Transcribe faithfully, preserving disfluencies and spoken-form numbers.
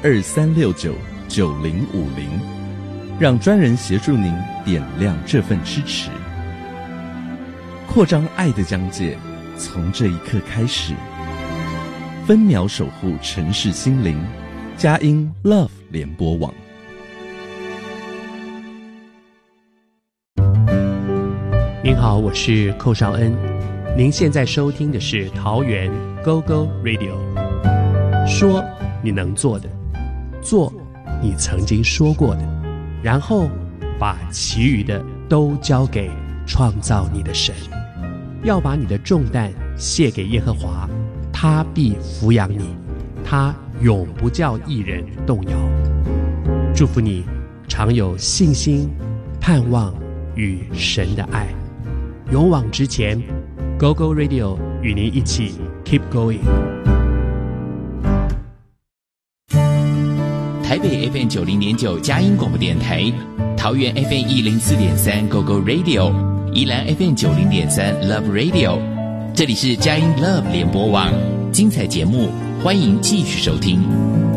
二三六九九零五零，让专人协助您点亮这份支持。扩张爱的疆界，从这一刻开始。分秒守护城市心灵，佳音 Love 联播网。 您好，我是寇绍恩，您现在收听的是桃园 Go Go Radio。 说你能做的，做你曾经说过的，然后把其余的都交给创造你的神。要把你的重担卸给耶和华，他必抚养你，他永不叫义人动摇。祝福你常有信心、盼望与神的爱，勇往直前。 Go Go Radio 与您一起 Keep Going。 台北 F M 九零点九佳音广播电台，桃园 F M 一零四点三 Go Go Radio， 宜兰 F M 九零点三 Love Radio。 这里是佳音 Love 联播网，精彩节目欢迎继续收听。